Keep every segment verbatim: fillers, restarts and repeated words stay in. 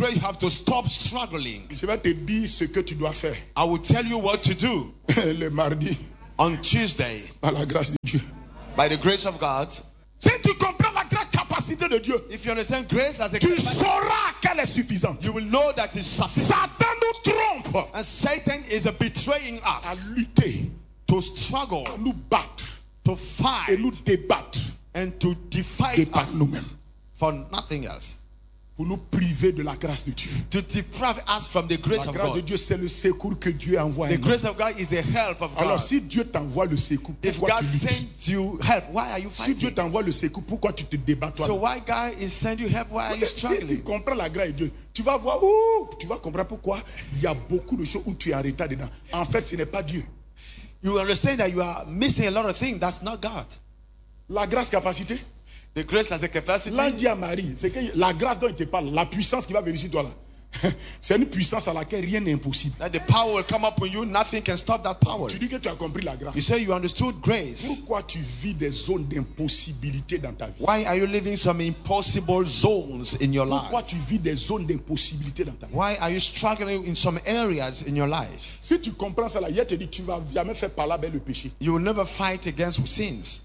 pray, you have to stop struggling. Je vais te dire ce que tu dois faire. I will tell you what to do. Le mardi. On Tuesday. Par la grâce de Dieu. By the grace of God. Si tu comprends la grande capacité de Dieu, if you understand grace as a tu sauras qu'elle est suffisante. You will know that it's sufficient. Satan nous trompe. And Satan is betraying us. À lutter. To struggle. À nous battre. To fight. Et nous débattre. And to defy us. Nous-mêmes. For nothing else. Pour nous priver de la grâce de Dieu. To deprive us from the grace of God. La grâce de Dieu, c'est le secours que Dieu envoie. The grace of God is the help of God. Alors si Dieu t'envoie le secours, pourquoi tu luttes? If God sends you help, why are you fighting? Si Dieu t'envoie le secours, pourquoi tu te débats toi? So why God is sending you help? Why are you struggling? Si tu comprends la grâce de Dieu, tu vas voir, ouh, tu vas comprendre pourquoi il y a beaucoup de choses où tu es en retard dedans. En fait, ce n'est pas Dieu. You understand that you are missing a lot of things. That's not God. La grâce capacité. The grace has a capacity. L'ange dit à Marie, c'est que la grâce dont il te parle, la puissance qui va venir sur toi là, c'est une puissance à laquelle rien n'est impossible. That the power will come up on you, nothing can stop that power. Tu dis que tu as compris la grâce. You say you understood grace. Pourquoi tu vis des zones d'impossibilité dans ta vie? Why are you living some impossible zones in your life? Pourquoi tu vis des zones d'impossibilité dans ta vie? Why are you struggling in some areas in your life? Si tu comprends ça là, il te dit tu vas jamais faire parler avec le péché. You will never fight against sins.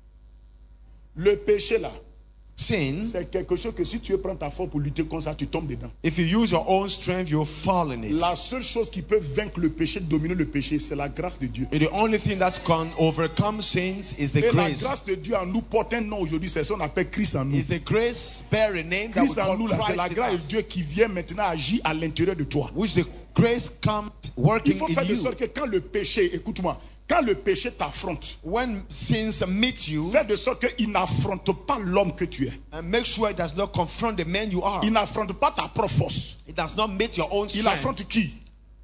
Le péché là, sin, c'est quelque chose que si tu prends ta force pour lutter contre ça, tu tombes dedans. If you use your own strength, you'll fall in it. La seule chose qui peut vaincre le péché, dominer le péché, c'est la grâce de Dieu. And the only thing that can overcome sins is the Et grace. la grâce de Dieu en nous porte un nom aujourd'hui, c'est ce qu'on appelle Christ en nous. It's a grace bearing name that Christ we en call nous là, c'est la Christ grâce in de us. Dieu qui vient maintenant agir à l'intérieur de toi. Which the grace comes working Il faut in faire de you. sorte que quand le péché, écoute-moi, quand le péché t'affronte, when sins meet you, fais de sorte qu'il n'affronte pas l'homme que tu es. And make sure it does not confront the man you are. Il n'affronte pas ta propre force. It does not meet your own strength. Il affronte qui?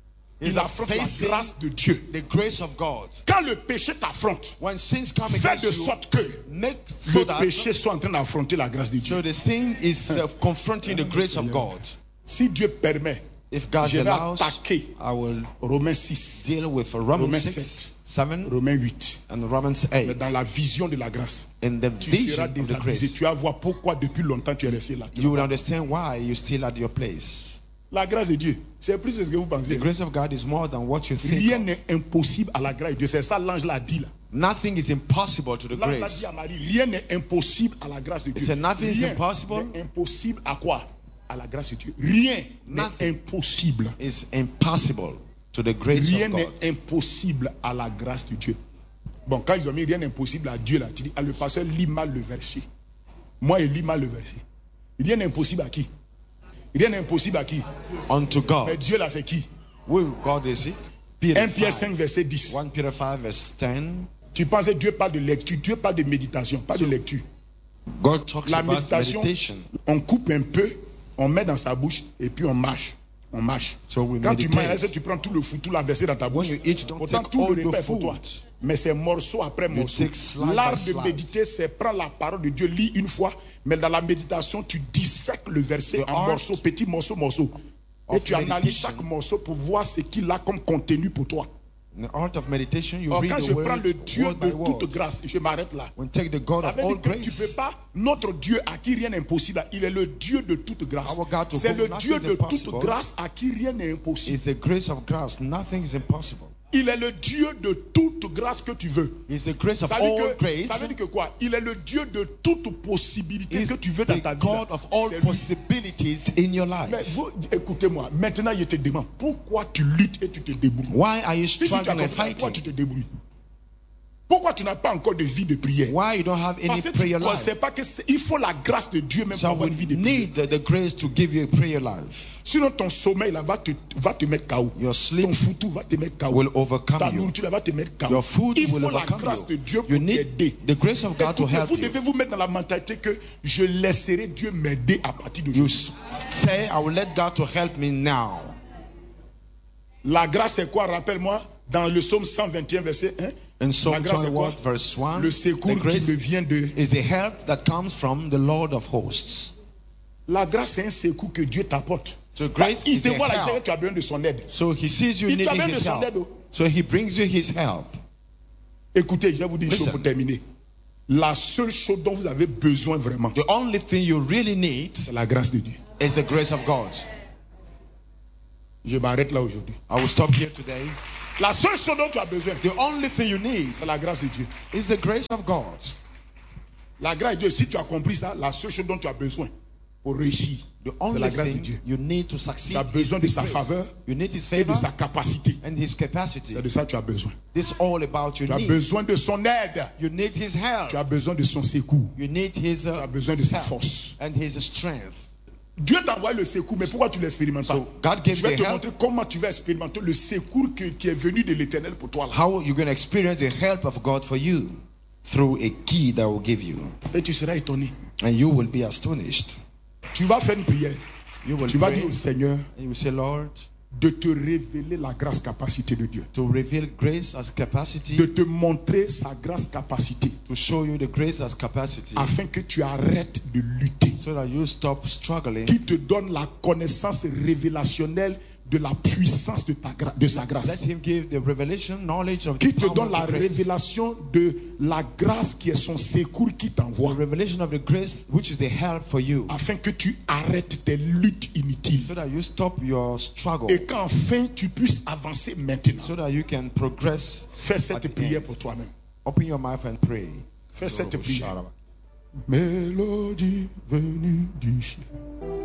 Il affronte la grâce de Dieu. The grace of God. Quand le péché t'affronte, when sins come fais against de you, sorte que make so le that péché soit en train d'affronter la grâce de Dieu. So the sin is uh, confronting the grace of God. Si Dieu permet, if God je vais allows, attaquer I will Romains six, deal with Romans, Romains six, sept, seven, Romains huit. and Romans eight. Mais dans la vision de la grâce, in the tu vision seras of the désabusé. grace, Tu vas voir pourquoi depuis longtemps tu es resté là. you will understand why you're still at your place. La grâce de Dieu, c'est plus que ce que vous pensez. The grace of God is more than what you think. Rien n'est impossible à la grâce de Dieu. C'est ça l'ange l'a dit là. Nothing is impossible to the L'ange l'a grace. dit à Marie, rien n'est impossible à la grâce de Dieu. He said nothing is Rien impossible. n'est impossible à quoi? À la grâce de Dieu. Rien n'est impossible. Is impossible to the grace Rien of God. n'est impossible à la grâce de Dieu. Bon, quand ils ont mis rien n'est impossible à Dieu là, tu dis, ah, le pasteur lit mal le verset. Moi, il lit mal le verset. Rien n'est impossible à qui? Rien n'est impossible à qui? Unto God. Mais Dieu là, c'est qui? Who God is it? Peter un Pierre five. cinq, verset dix. First Peter five, verse ten. Tu penses que Dieu parle de lecture, Dieu parle de méditation, pas de lecture. God talks La about méditation, meditation. on coupe un peu, on met dans sa bouche et puis on marche. On marche. So we Quand tu meditate. manges, est-ce que tu prends tout le food, tout la versé dans ta bouche? When you eat, don't Pourtant, take tout all le the repas est pour food. toi. Mais c'est morceau après morceau. take slice L'art by de slice. méditer, c'est prendre la parole de Dieu, lis une fois, mais dans la méditation, tu dissèques le verset The en art morceaux, petits morceaux, morceaux. Et of tu analyses meditation. chaque morceau pour voir ce qu'il a comme contenu pour toi. In the art of meditation, you Or read quand the je prends word, le Dieu word de by word. toute grâce, je m'arrête là. When take the God Ça of veut all dire que tu grace. peux pas, notre Dieu à qui rien n'est impossible, il est le Dieu de toute grâce. Our God to C'est whom le nothing Dieu is de toute impossible. grâce à qui rien n'est impossible. It's the grace of grace. Nothing is impossible. Il est le Dieu de toute grâce que tu veux. It's the grace of Ça veut, all dire que, grace. ça veut dire que quoi? Il est le Dieu de toute possibilité Is que tu veux dans the ta vie. God là. of all C'est lui. possibilities in your life. Mais vous, écoutez-moi, maintenant je te demande, pourquoi tu luttes et tu te débrouilles? Why are you Si tu as struggling and compris, pourquoi fighting? tu te débrouilles? Pourquoi tu n'as pas encore de vie de prière? Why you don't have any Parce que tu prayer ne life? sais pas qu'il faut la grâce de Dieu même pour So avoir we une vie de prière. need the grace to give you a prayer life. Sinon ton sommeil là, va, te, va te mettre K O. Your sleep Ton foutu va te mettre K O. will overcome Ta you. nourriture là, va te mettre K O. Your food Il will faut la overcome grâce de you. Dieu pour You need t'aider. the grace of God to Écoutez, help vous you. devez vous mettre dans la mentalité que je laisserai Dieu m'aider à partir de You aujourd'hui. say, I will let God to help me now. La grâce c'est quoi? Rappelle-moi, dans le psaume cent vingt et un, verset un. In La Psalm grâce c'est quoi? twenty-one, verse one, Le secours the qui grace me vient de... is the help that comes from the Lord of hosts. La grâce c'est un secours que Dieu t'apporte. So grace Il is te a voit là, il sait que help. tu as besoin de son aide. So he sees you Il t'a needing besoin de his son aide. help. oh. So he brings you his help. Écoutez, je vais vous dire une chose Listen. pour terminer. La seule chose dont vous avez besoin vraiment, The only thing you really need c'est la grâce de Dieu. is the grace of God. Je m'arrête là aujourd'hui. I will stop here today. La seule chose dont tu as besoin, The only thing you need c'est la grâce de Dieu. is the grace of God. La grâce de Dieu, si tu as compris ça, la seule chose dont tu as besoin pour réussir, The c'est only la grâce de thing Dieu. you need to succeed Tu as besoin is de His sa grace. faveur You need His et favor de sa capacité. and His capacity. C'est de ça que tu as besoin. This all about your Tu as need. besoin de son aide. You need His help. Tu as besoin de son secours. You need His uh, Tu as besoin de sa help force. and His strength. Dieu t'a envoyé le secours, mais pourquoi tu ne l'expérimentes pas? So God gave Je vais the te help. montrer comment tu vas expérimenter le secours que- qui est venu de l'Éternel pour toi. Là. How you're going to experience the help of God for you through a key that will give you. Et tu seras étonné. And you will be astonished. Tu vas faire une prière. You will Tu vas pray dire au Seigneur and you will say, Lord, de te révéler la grâce capacité de Dieu. to reveal grace as capacity, De te montrer sa grâce capacité. to show you the grace as capacity, Afin que tu arrêtes de lutter. so that you stop struggling, Qui te donne la connaissance révélationnelle de la puissance de, ta gra- de sa Let grâce. Him give the revelation, knowledge of the Qui te power donne of la the grace. révélation de la grâce qui est son secours qui The t'envoie. revelation of the grace, which is the help for you, Afin que tu arrêtes tes luttes inutiles. so that you stop your struggle, Et qu'enfin tu puisses avancer maintenant. so that you can progress. Fais at cette the prière end. pour toi-même. Open your mouth and pray. Fais cette prière. Mélodie venue du ciel.